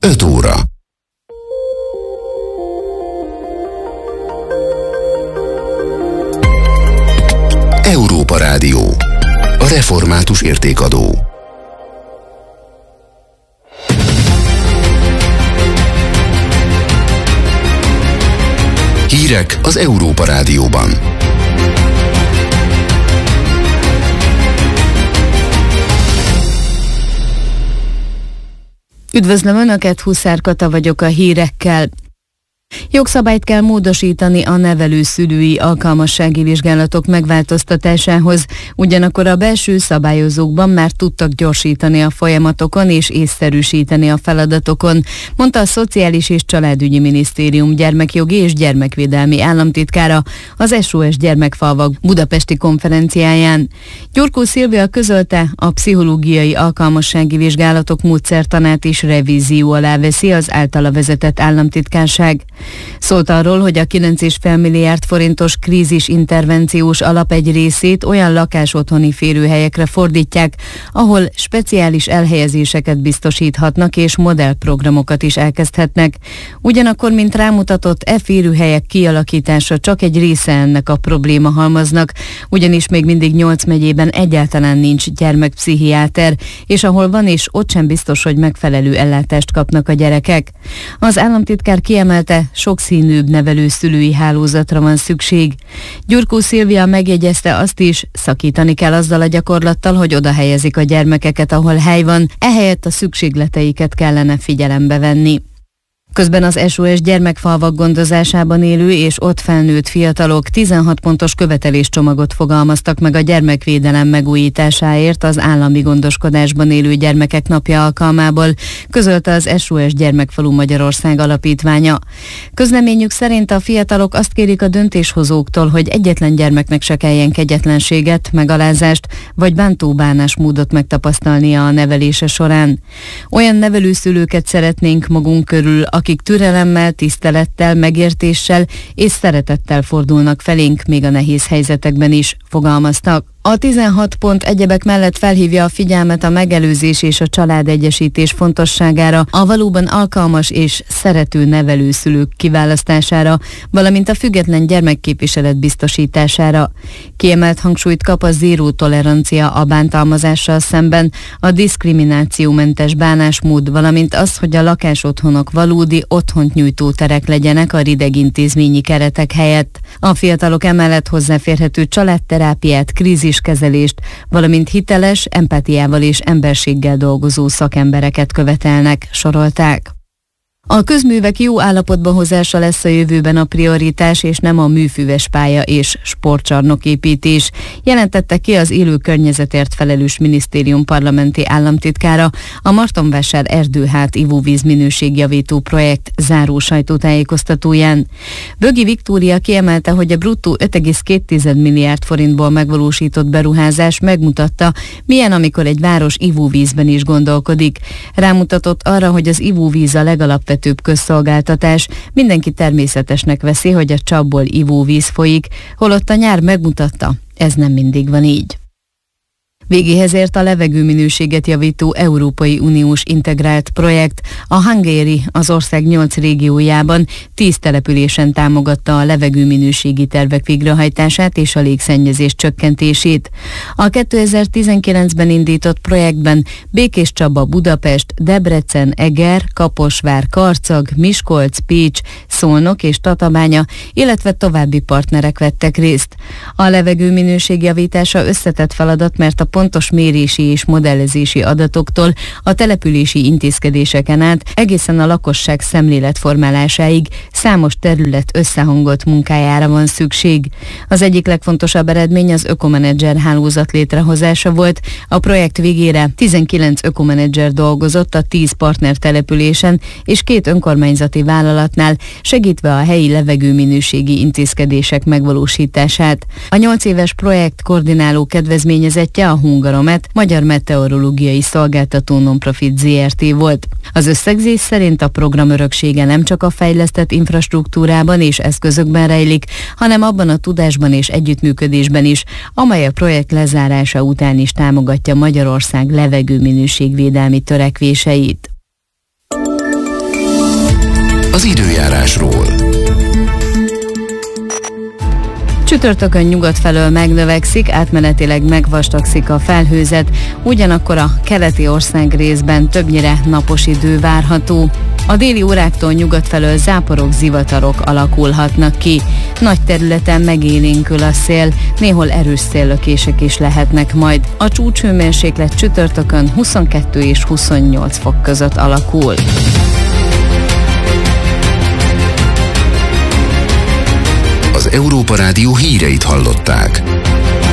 5 óra. Európa Rádió. A református értékadó. Hírek az Európa Rádióban. Üdvözlöm Önöket, Huszár Kata vagyok a hírekkel. Jogszabályt kell módosítani a nevelőszülői alkalmassági vizsgálatok megváltoztatásához, ugyanakkor a belső szabályozókban már tudtak gyorsítani a folyamatokon és észszerűsíteni a feladatokon, mondta a Szociális és Családügyi Minisztérium gyermekjogi és gyermekvédelmi államtitkára az SOS Gyermekfalvak budapesti konferenciáján. Gyurkó Szilvia közölte, a pszichológiai alkalmassági vizsgálatok módszertanát is revízió alá veszi az általa vezetett államtitkárság. Szólt arról, hogy a 9,5 milliárd forintos krízis intervenciós alap egy részét olyan lakásotthoni férőhelyekre fordítják, ahol speciális elhelyezéseket biztosíthatnak és modellprogramokat is elkezdhetnek. Ugyanakkor, mint rámutatott, férőhelyek kialakítása csak egy része ennek a problémahalmaznak, ugyanis még mindig 8 megyében egyáltalán nincs gyermekpszichiáter, és ahol van is, ott sem biztos, hogy megfelelő ellátást kapnak a gyerekek. Az államtitkár kiemelte, sokszínűbb nevelőszülői hálózatra van szükség. Gyurkó Szilvia megjegyezte azt is, szakítani kell azzal a gyakorlattal, hogy oda helyezik a gyermekeket, ahol hely van, ehelyett a szükségleteiket kellene figyelembe venni. Közben az SOS Gyermekfalvak gondozásában élő és ott felnőtt fiatalok 16 pontos követeléscsomagot fogalmaztak meg a gyermekvédelem megújításáért az állami gondoskodásban élő gyermekek napja alkalmából, közölte az SOS Gyermekfalu Magyarország alapítványa. Közleményük szerint a fiatalok azt kérik a döntéshozóktól, hogy egyetlen gyermeknek se kelljen kegyetlenséget, megalázást vagy bántó bánásmódot megtapasztalnia a nevelése során. Olyan nevelőszülőket szeretnénk magunk körül, akik türelemmel, tisztelettel, megértéssel és szeretettel fordulnak felénk még a nehéz helyzetekben is, fogalmaztak. A 16 pont egyebek mellett felhívja a figyelmet a megelőzés és a családegyesítés fontosságára, a valóban alkalmas és szerető nevelőszülők kiválasztására, valamint a független gyermekképviselet biztosítására. Kiemelt hangsúlyt kap a zéró tolerancia a bántalmazással szemben, a diszkriminációmentes bánásmód, valamint az, hogy a lakásotthonok valódi otthont nyújtó terek legyenek a rideg intézményi keretek helyett. A fiatalok emellett hozzáférhető családterápiát, kríziskezelést, valamint hiteles, empátiával és emberséggel dolgozó szakembereket követelnek, sorolták. A közművek jó állapotba hozása lesz a jövőben a prioritás, és nem a műfüves pálya és sportcsarnoképítés, jelentette ki az élő környezetért felelős minisztérium parlamenti államtitkára a Martonvásár erdőhát ivóvíz minőségjavító projekt záró sajtótájékoztatóján. Bögi Viktória kiemelte, hogy a bruttó 5,2 milliárd forintból megvalósított beruházás megmutatta, milyen, amikor egy város ivóvízben is gondolkodik. Rámutatott arra, hogy az ivóvíz a legalapvetőbb közszolgáltatás, mindenki természetesnek veszi, hogy a csapból ivóvíz folyik, holott a nyár megmutatta, ez nem mindig van így. Végéhez ért a levegőminőséget javító Európai Uniós integrált projekt. A Hungary az ország 8 régiójában 10 településen támogatta a levegőminőségi tervek végrehajtását és a légszennyezés csökkentését. A 2019-ben indított projektben Békéscsaba, Budapest, Debrecen, Eger, Kaposvár, Karcag, Miskolc, Pécs, Szolnok és Tatabánya, illetve további partnerek vettek részt. A levegőminőség javítása összetett feladat, mert a pontos mérési és modellezési adatoktól a települési intézkedéseken át egészen a lakosság szemléletformálásáig számos terület összehangolt munkájára van szükség. Az egyik legfontosabb eredmény az ökomenedzser hálózat létrehozása volt. A projekt végére 19 ökomenedzser dolgozott a 10 partner településen és 2 önkormányzati vállalatnál, segítve a helyi levegőminőségi intézkedések megvalósítását. A 8 éves projekt koordináló kedvezményezettje a Hungaromet, Magyar Meteorológiai Szolgáltató Nonprofit Zrt. volt. Az összegzés szerint a program öröksége nem csak a fejlesztett infrastruktúrában és eszközökben rejlik, hanem abban a tudásban és együttműködésben is, amely a projekt lezárása után is támogatja Magyarország levegőminőségvédelmi törekvéseit. Az időjárásról. Csütörtökön nyugat felől megnövekszik, átmenetileg megvastagszik a felhőzet, ugyanakkor a keleti ország részben többnyire napos idő várható. A déli óráktól nyugat felől záporok, zivatarok alakulhatnak ki. Nagy területen megélénkül a szél, néhol erős széllökések is lehetnek majd. A csúcshőmérséklet csütörtökön 22 és 28 fok között alakul. Az Európa Rádió híreit hallották.